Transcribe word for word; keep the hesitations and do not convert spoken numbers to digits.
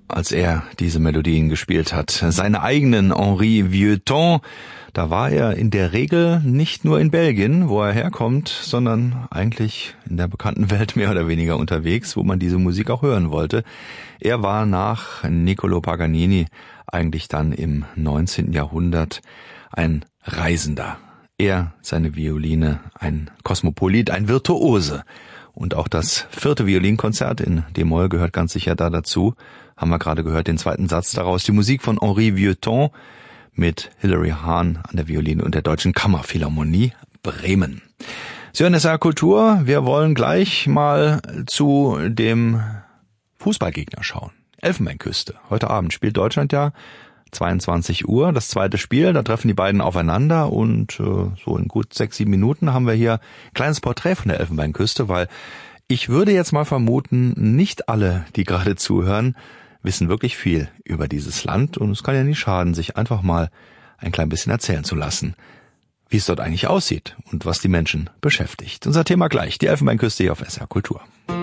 als er diese Melodien gespielt hat. Seine eigenen Henri Vieuxtemps. Da war er in der Regel nicht nur in Belgien, wo er herkommt, sondern eigentlich in der bekannten Welt mehr oder weniger unterwegs, wo man diese Musik auch hören wollte. Er war nach Niccolò Paganini eigentlich dann im neunzehnten Jahrhundert ein Reisender. Er, seine Violine, ein Kosmopolit, ein Virtuose. Und auch das vierte Violinkonzert in D-Moll gehört ganz sicher da dazu. Haben wir gerade gehört, den zweiten Satz daraus. Die Musik von Henri Vieuxtemps mit Hilary Hahn an der Violine und der Deutschen Kammerphilharmonie Bremen. Sie hören S R Kultur. Wir wollen gleich mal zu dem Fußballgegner schauen. Elfenbeinküste. Heute Abend spielt Deutschland ja zweiundzwanzig Uhr, das zweite Spiel. Da treffen die beiden aufeinander und äh, so in gut sechs, sieben Minuten haben wir hier ein kleines Porträt von der Elfenbeinküste, weil ich würde jetzt mal vermuten, nicht alle, die gerade zuhören, wissen wirklich viel über dieses Land und es kann ja nicht schaden, sich einfach mal ein klein bisschen erzählen zu lassen, wie es dort eigentlich aussieht und was die Menschen beschäftigt. Unser Thema gleich, die Elfenbeinküste hier auf S R Kultur.